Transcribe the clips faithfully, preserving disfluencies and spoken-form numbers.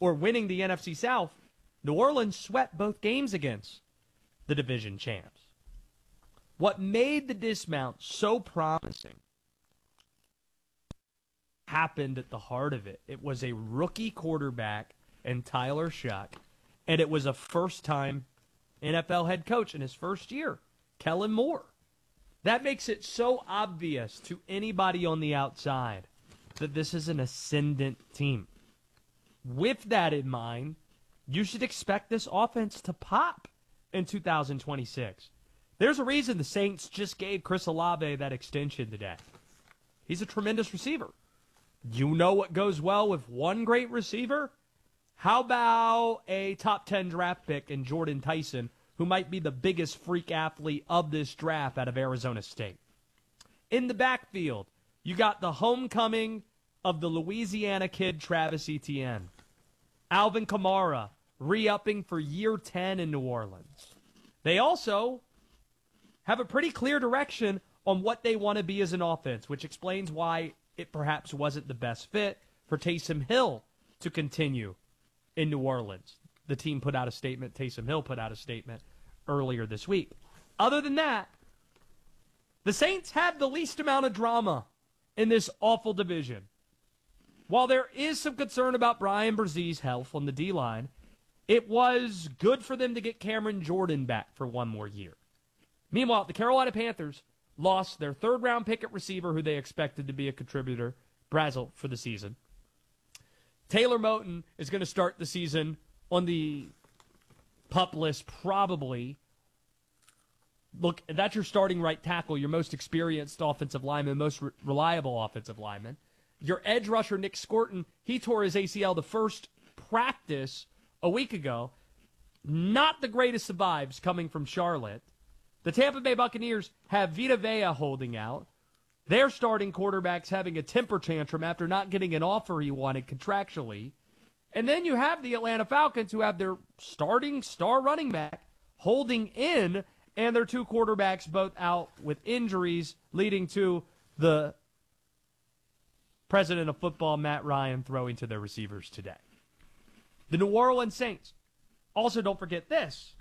or winning the N F C South, New Orleans swept both games against the division champs. What made the dismount so promising happened at the heart of it. It was a rookie quarterback in Tyler Shuck, and it was a first-time N F L head coach in his first year, Kellen Moore. That makes it so obvious to anybody on the outside that this is an ascendant team. With that in mind, you should expect this offense to pop in two thousand twenty-six. There's a reason the Saints just gave Chris Olave that extension today. He's a tremendous receiver. You know what goes well with one great receiver? How about a top ten draft pick in Jordan Tyson, who might be the biggest freak athlete of this draft out of Arizona State? In the backfield, you got the homecoming of the Louisiana kid, Travis Etienne. Alvin Kamara, re-upping for year ten in New Orleans. They also have a pretty clear direction on what they want to be as an offense, which explains why it perhaps wasn't the best fit for Taysom Hill to continue in New Orleans. The team put out a statement, Taysom Hill put out a statement earlier this week. Other than that, the Saints have the least amount of drama in this awful division. While there is some concern about Brian Brzez's health on the D-line, it was good for them to get Cameron Jordan back for one more year. Meanwhile, the Carolina Panthers lost their third-round pick at receiver, who they expected to be a contributor, Brazel, for the season. Taylor Moton is going to start the season on the PUP list, probably. Look, that's your starting right tackle, your most experienced offensive lineman, most re- reliable offensive lineman. Your edge rusher, Nick Scorton, he tore his A C L the first practice a week ago. Not the greatest of vibes coming from Charlotte. The Tampa Bay Buccaneers have Vita Vea holding out. Their starting quarterback's having a temper tantrum after not getting an offer he wanted contractually. And then you have the Atlanta Falcons, who have their starting star running back holding in, and their two quarterbacks both out with injuries, leading to the president of football, Matt Ryan, throwing to their receivers today. The New Orleans Saints. Also, don't forget this.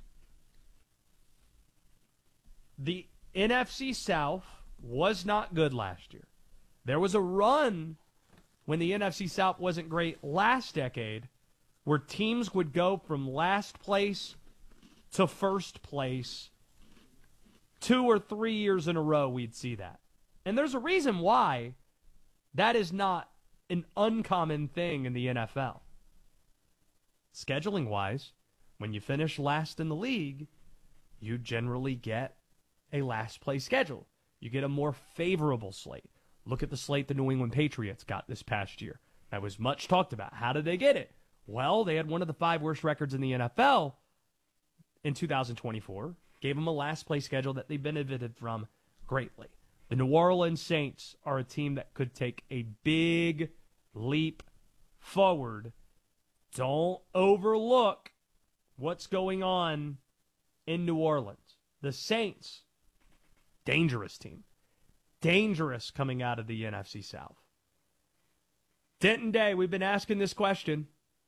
The N F C South was not good last year. There was a run when the N F C South wasn't great last decade where teams would go from last place to first place. Two or three years in a row we'd see that. And there's a reason why that is not an uncommon thing in the N F L. Scheduling-wise, when you finish last in the league, you generally get a last-place schedule. You get a more favorable slate. Look at the slate the New England Patriots got this past year. That was much talked about. How did they get it? Well, they had one of the five worst records in the N F L in two thousand twenty-four. Gave them a last-place schedule that they benefited from greatly. The New Orleans Saints are a team that could take a big leap forward. Don't overlook what's going on in New Orleans. The Saints, dangerous team. Dangerous coming out of the N F C South. Denton Day, we've been asking this question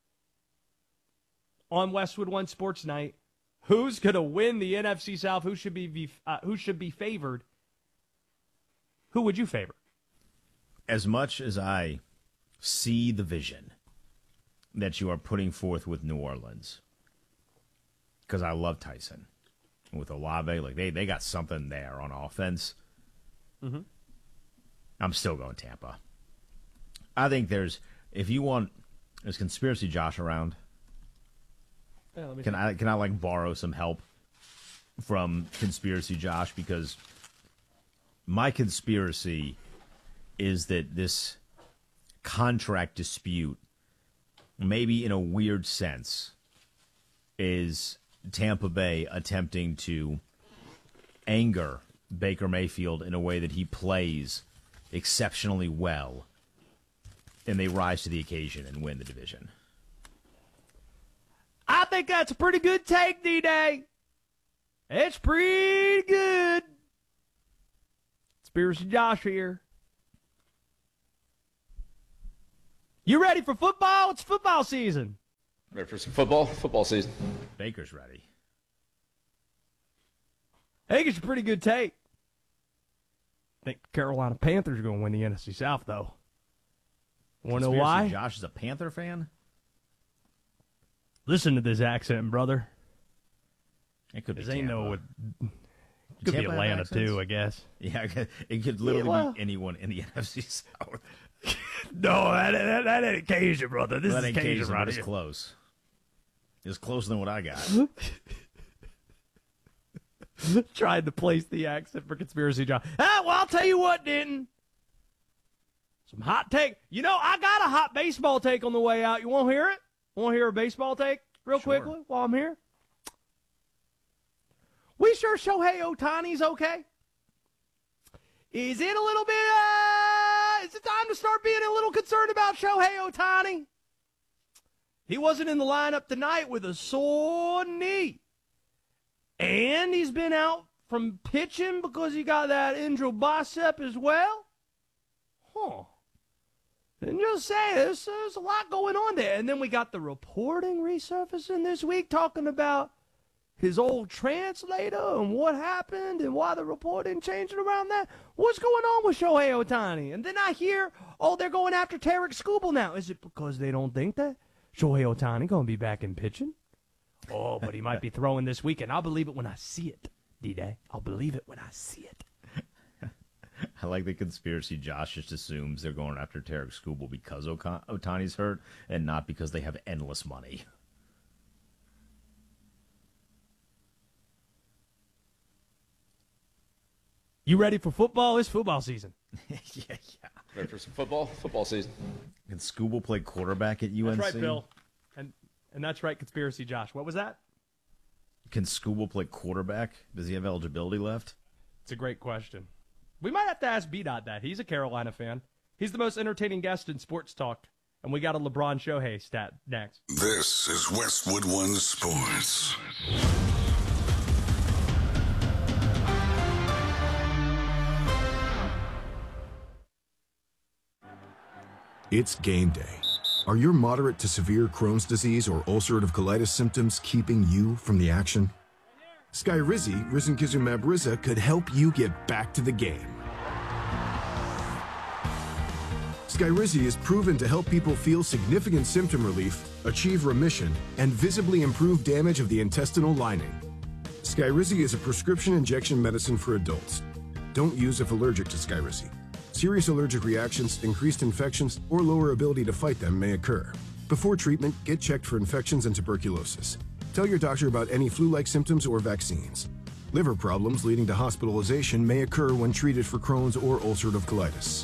on Westwood One Sports Night. Who's going to win the N F C South? Who should be uh, who should be favored? Who would you favor? As much as I see the vision that you are putting forth with New Orleans, because I love Tyson. With Olave, like they, they got something there on offense. Mm-hmm. I'm still going Tampa. I think there's, if you want, there's Conspiracy Josh around. Yeah, let me can see. I can I like borrow some help from Conspiracy Josh? Because my conspiracy is that this contract dispute, maybe in a weird sense, is Tampa Bay attempting to anger Baker Mayfield in a way that he plays exceptionally well, and they rise to the occasion and win the division. I think that's a pretty good take, D-Day. It's pretty good. Conspiracy Josh here. You ready for football? It's football season. Ready for some football? Football season. Baker's ready. I think it's a pretty good take. I think Carolina Panthers are going to win the N F C South, though. Want to know why? Josh is a Panther fan? Listen to this accent, brother. It could be This ain't Tampa. no... Could Tampa be have Atlanta, accents? too, I guess. Yeah, it could literally Yeah, well- be anyone in the N F C South. No, that, that, that ain't Cajun, brother. This Well, that is ain't Cajun, Cajun, right but it's here. close. It's closer than what I got. Tried to place the accent for Conspiracy John. Ah, well, I'll tell you what, Denton. Some hot take. You know, I got a hot baseball take on the way out. You want to hear it? Want to hear a baseball take real Sure. quickly while I'm here? We sure Shohei Ohtani's okay? Is it a little bit, uh, is it time to start being a little concerned about Shohei Ohtani? He wasn't in the lineup tonight with a sore knee. And he's been out from pitching because he got that injured bicep as well. Huh. And just say, there's, there's a lot going on there. And then we got the reporting resurfacing this week talking about his old translator and what happened and why the reporting changing around that. What's going on with Shohei Ohtani? And then I hear, oh, they're going after Tarek Skubal now. Is it because they don't think that Shohei Ohtani going to be back in pitching? Oh, but he might be throwing this weekend. I'll believe it when I see it, D-Day. I'll believe it when I see it. I like the conspiracy. Josh just assumes they're going after Tarek Skubal because Ohtani's hurt and not because they have endless money. You ready for football? It's football season. yeah, yeah. Ready for some football? Football season. Can Skubal play quarterback at U N C? That's right, Bill. And and that's right, Conspiracy Josh. What was that? Can Skubal play quarterback? Does he have eligibility left? It's a great question. We might have to ask B-Dot that. He's a Carolina fan. He's the most entertaining guest in sports talk. And we got a LeBron Shohei stat next. This is Westwood One Sports. It's game day. Are your moderate to severe Crohn's disease or ulcerative colitis symptoms keeping you from the action? Skyrizi, risankizumab Riza, could help you get back to the game. Skyrizi is proven to help people feel significant symptom relief, achieve remission, and visibly improve damage of the intestinal lining. Skyrizi is a prescription injection medicine for adults. Don't use if allergic to Skyrizi. Serious allergic reactions, increased infections, or lower ability to fight them may occur. Before treatment, get checked for infections and tuberculosis. Tell your doctor about any flu-like symptoms or vaccines. Liver problems leading to hospitalization may occur when treated for Crohn's or ulcerative colitis.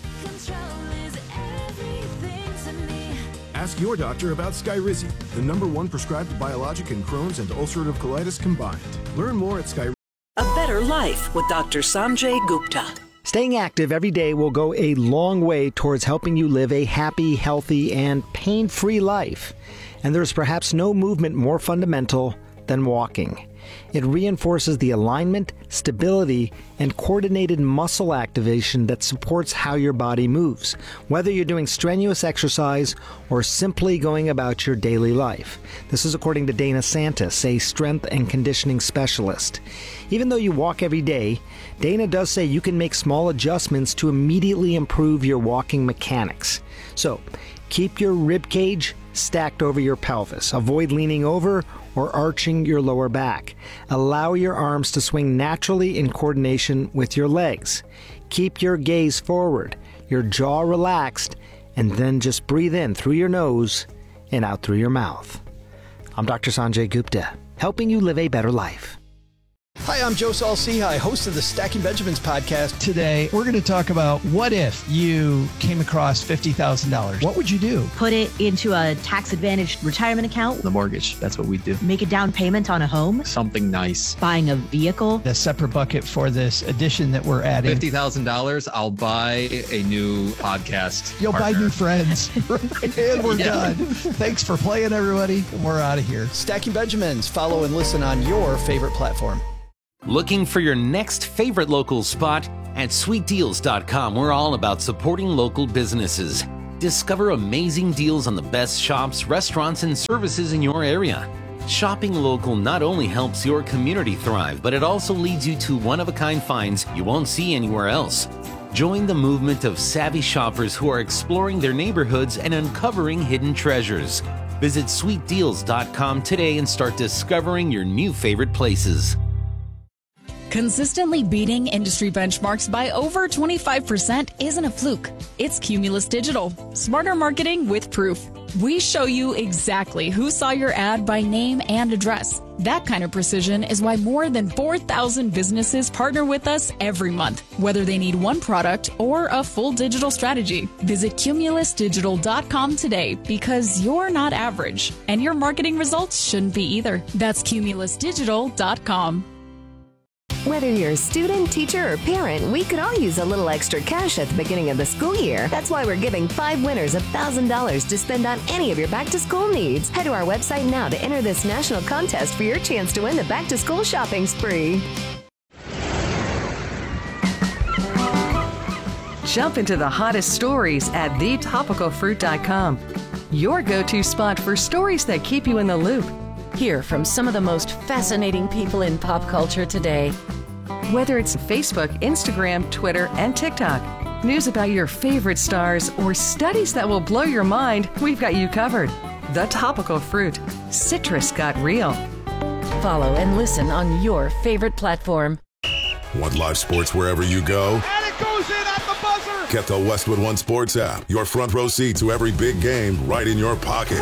Ask your doctor about Skyrizi, the number one prescribed biologic in Crohn's and ulcerative colitis combined. Learn more at Skyrizi. A better life with Doctor Sanjay Gupta. Staying active every day will go a long way towards helping you live a happy, healthy, and pain-free life. And there's perhaps no movement more fundamental than walking. It reinforces the alignment, stability, and coordinated muscle activation that supports how your body moves, whether you're doing strenuous exercise or simply going about your daily life. This is according to Dana Santis, a strength and conditioning specialist. Even though you walk every day, Dana does say you can make small adjustments to immediately improve your walking mechanics. So, keep your rib cage stacked over your pelvis. Avoid leaning over or arching your lower back. Allow your arms to swing naturally in coordination with your legs. Keep your gaze forward, your jaw relaxed, and then just breathe in through your nose and out through your mouth. I'm Doctor Sanjay Gupta, helping you live a better life. Hi, I'm Joe Saul-Sehy, host of the Stacking Benjamins podcast. Today, we're going to talk about what if you came across fifty thousand dollars? What would you do? Put it into a tax-advantaged retirement account. The mortgage, that's what we do. Make a down payment on a home. Something nice. Buying a vehicle. A separate bucket for this addition that we're adding. fifty thousand dollars, I'll buy a new podcast You'll partner. buy new friends. And we're Yeah. done. Thanks for playing, everybody. We're out of here. Stacking Benjamins. Follow and listen on your favorite platform. Looking for your next favorite local spot? At sweet deals dot com, we're all about supporting local businesses. Discover amazing deals on the best shops, restaurants, and services in your area. Shopping local not only helps your community thrive, but it also leads you to one-of-a-kind finds you won't see anywhere else. Join the movement of savvy shoppers who are exploring their neighborhoods and uncovering hidden treasures. Visit sweet deals dot com today and start discovering your new favorite places. Consistently beating industry benchmarks by over twenty-five percent isn't a fluke. It's Cumulus Digital. Smarter marketing with proof. We show you exactly who saw your ad by name and address. That kind of precision is why more than four thousand businesses partner with us every month, whether they need one product or a full digital strategy. Visit Cumulus Digital dot com today because you're not average, and your marketing results shouldn't be either. That's Cumulus Digital dot com. Whether you're a student, teacher, or parent, we could all use a little extra cash at the beginning of the school year. That's why we're giving five winners one thousand dollars to spend on any of your back-to-school needs. Head to our website now to enter this national contest for your chance to win the back-to-school shopping spree. Jump into the hottest stories at the topical fruit dot com. Your go-to spot for stories that keep you in the loop. Hear from some of the most fascinating people in pop culture today. Whether it's Facebook, Instagram, Twitter, and TikTok, news about your favorite stars, or studies that will blow your mind, we've got you covered. The Topical Fruit. Citrus got real. Follow and listen on your favorite platform. Want live sports wherever you go? And it goes in at the buzzer! Get the Westwood One Sports app. Your front row seat to every big game right in your pocket.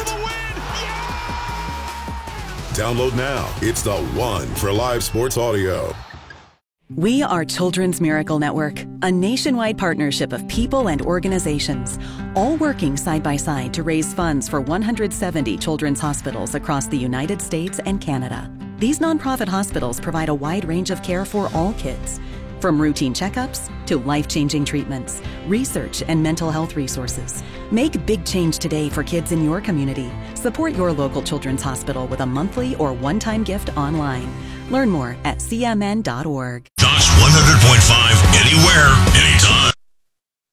Download now. It's the one for live sports audio. We are Children's Miracle Network, a nationwide partnership of people and organizations, all working side by side to raise funds for one hundred seventy children's hospitals across the United States and Canada. These nonprofit hospitals provide a wide range of care for all kids, from routine checkups to life-changing treatments, research, and mental health resources. Make big change today for kids in your community. Support your local children's hospital with a monthly or one-time gift online. Learn more at c m n dot org. Josh one hundred point five anywhere, anytime.